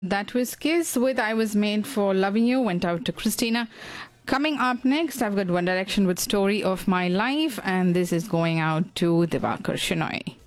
That was Kiss with I Was Made for Loving You, went out to Christina. Coming up next, I've got One Direction with Story of My Life, and this is going out to Divakar Shenoy.